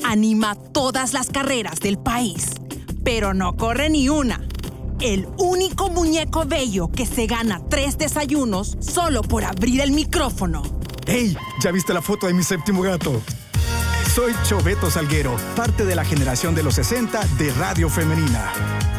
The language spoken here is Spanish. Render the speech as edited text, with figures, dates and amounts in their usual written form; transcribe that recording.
Anima todas las carreras del país, pero no corre ni una. El único muñeco bello que se gana 3 desayunos solo por abrir el micrófono. ¡Hey! ¿Ya viste la foto de mi séptimo gato? Soy Choveto Salguero, parte de la generación de los 60 de Radio Femenina.